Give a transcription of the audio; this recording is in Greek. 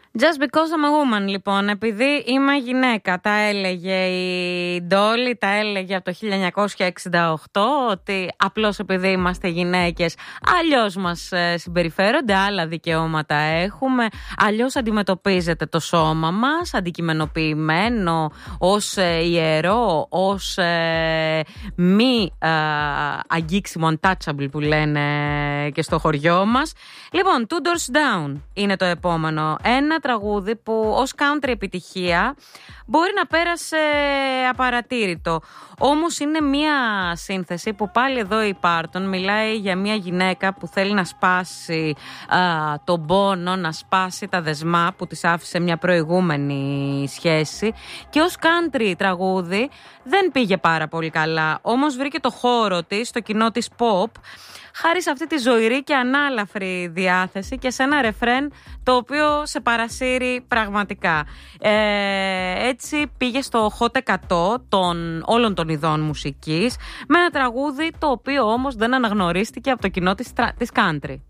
Just because I'm a woman, λοιπόν, επειδή είμαι γυναίκα, τα έλεγε η Ντόλι, τα έλεγε από το 1968, ότι απλώς επειδή είμαστε γυναίκες, αλλιώς μας συμπεριφέρονται, άλλα δικαιώματα έχουμε, αλλιώς αντιμετωπίζεται το σώμα μας, αντικειμενοποιημένο, ως ιερό, ως μη αγγίξιμο, untouchable που λένε και στο χωριό μας. Λοιπόν, Two Doors Down είναι το επόμενο. Ένα τραγούδι που ως country επιτυχία μπορεί να πέρασε απαρατήρητο. Όμως είναι μια σύνθεση που πάλι εδώ η Πάρτον μιλάει για μια γυναίκα που θέλει να σπάσει τον πόνο, να σπάσει τα δεσμά που της άφησε μια προηγούμενη σχέση, και ως country τραγούδι δεν πήγε πάρα πολύ καλά. Όμως βρήκε το χώρο της στο κοινό της pop, χάρη σε αυτή τη ζωηρή και ανάλαφρη διάθεση και σε ένα ρεφρέν το οποίο σε παρασύρει πραγματικά. Έτσι πήγε στο Hot 100 όλων των ειδών μουσικής, με ένα τραγούδι το οποίο όμως δεν αναγνωρίστηκε από το κοινό της country.